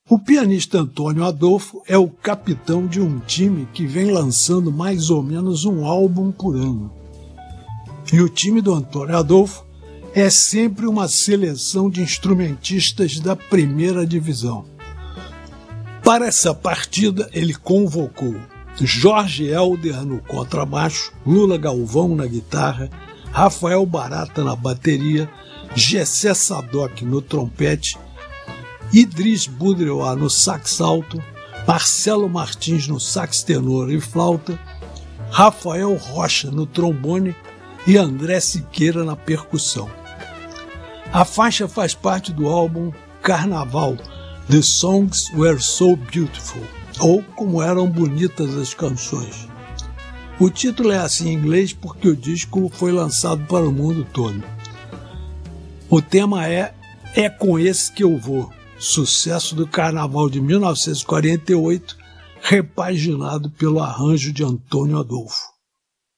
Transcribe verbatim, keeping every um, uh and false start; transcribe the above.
O pianista Antônio Adolfo é o capitão de um time que vem lançando mais ou menos um álbum por ano. E o time do Antônio Adolfo é sempre uma seleção de instrumentistas da primeira divisão. Para essa partida, ele convocou Jorge Helder no contrabaixo, Lula Galvão na guitarra, Rafael Barata na bateria, Gessé Sadoc no trompete, Idris Budreuá no sax alto, Marcelo Martins no sax tenor e flauta, Rafael Rocha no trombone e André Siqueira na percussão. A faixa faz parte do álbum Carnaval, The Songs Were So Beautiful, ou Como Eram Bonitas as Canções. O título é assim em inglês porque o disco foi lançado para o mundo todo. O tema é É Com Esse Que Eu Vou, sucesso do Carnaval de mil novecentos e quarenta e oito, repaginado pelo arranjo de Antônio Adolfo.